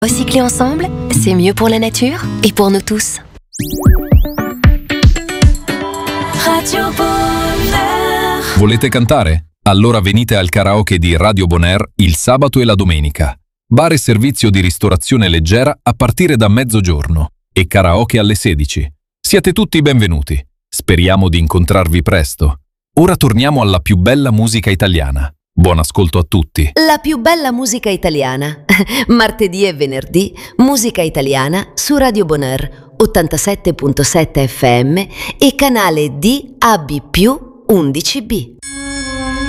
Recycler ensemble, c'est mieux pour la nature et pour nous tous. Radio Bonaire. Volete cantare? Allora venite al karaoke di Radio Bonaire il sabato e la domenica. Bar e servizio di ristorazione leggera a partire da mezzogiorno e karaoke alle 16. Siete tutti benvenuti. Speriamo di incontrarvi presto. Ora torniamo alla più bella musica italiana. Buon ascolto a tutti. La più bella musica italiana. Martedì e venerdì, musica italiana su Radio Bonaire 87.7 FM e canale DAB+ 11B.